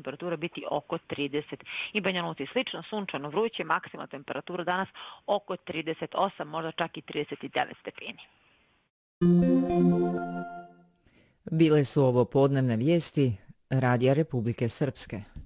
temperatura biti oko 30. I Banja Luci slično, sunčano, vruće, maksimalna temperatura danas oko 38, možda čak i 39 stepeni. Bile su ovo podnevne vijesti Radija Republike Srpske.